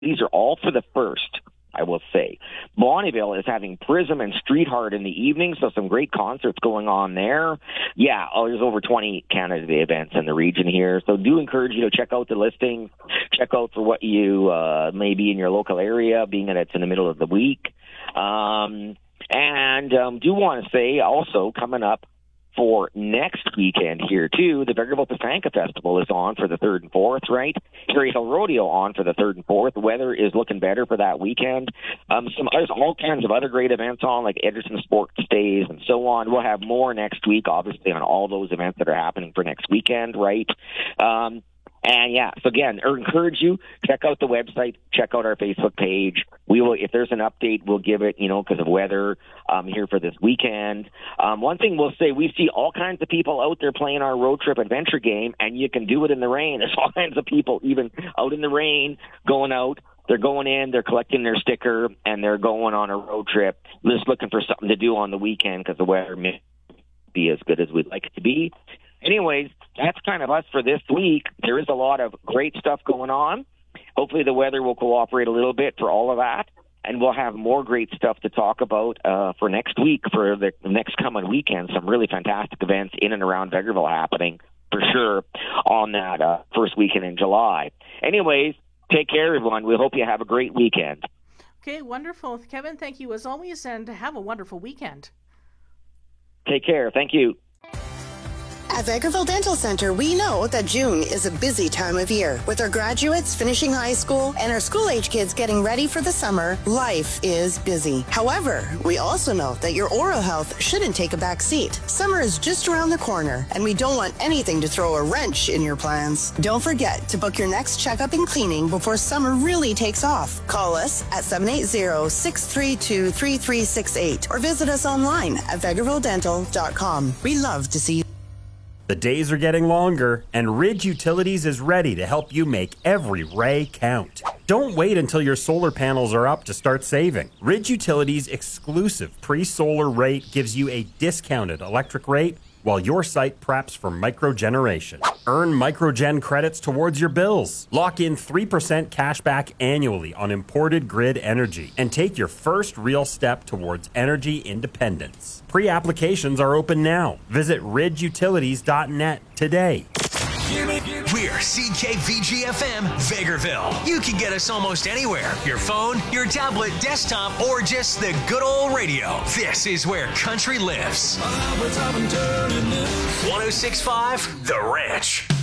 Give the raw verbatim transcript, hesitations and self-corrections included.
These are all for the first, I will say. Bonnyville is having Prism and Street Heart in the evening, so some great concerts going on there. Yeah, oh, there's over twenty Canada Day events in the region here, so do encourage you to check out the listing, check out for what you uh, may be in your local area, being that it's in the middle of the week. Um, and um, do want to say also coming up for next weekend here, too, the Vegreville Tasanka Festival is on for the third and fourth, right? Cherry Hill Rodeo on for the third and fourth. The weather is looking better for that weekend. Um, some There's all kinds of other great events on, like Edgerton Sports Days and so on. We'll have more next week, obviously, on all those events that are happening for next weekend, right? Um, And yeah, so again, I encourage you, check out the website, check out our Facebook page. We will, if there's an update, we'll give it, you know, because of weather um, here for this weekend. Um, one thing we'll say, we see all kinds of people out there playing our road trip adventure game, and you can do it in the rain. There's all kinds of people even out in the rain going out. They're going in, they're collecting their sticker, and they're going on a road trip, just looking for something to do on the weekend because the weather may be as good as we'd like it to be. Anyways, that's kind of us for this week. There is a lot of great stuff going on. Hopefully the weather will cooperate a little bit for all of that, and we'll have more great stuff to talk about uh, for next week, for the next coming weekend. Some really fantastic events in and around Vegreville happening for sure on that uh, first weekend in July. Anyways, take care, everyone. We hope you have a great weekend. Okay, wonderful. Kevin, thank you as always, and have a wonderful weekend. Take care. Thank you. At Vegreville Dental Center, we know that June is a busy time of year. With our graduates finishing high school and our school-age kids getting ready for the summer, life is busy. However, we also know that your oral health shouldn't take a back seat. Summer is just around the corner, and we don't want anything to throw a wrench in your plans. Don't forget to book your next checkup and cleaning before summer really takes off. Call us at seven eight zero, six three two, three three six eight or visit us online at vegreville dental dot com. We love to see you. The days are getting longer, and Ridge Utilities is ready to help you make every ray count. Don't wait until your solar panels are up to start saving. Ridge Utilities' exclusive pre-solar rate gives you a discounted electric rate while your site preps for microgeneration. Earn microgen credits towards your bills. Lock in three percent cash back annually on imported grid energy and take your first real step towards energy independence. Pre-applications are open now. Visit ridge utilities dot net today. We're C K V G F M Vegreville. You can get us almost anywhere. Your phone, your tablet, desktop, or just the good old radio. This is where country lives. one oh six point five The Ranch.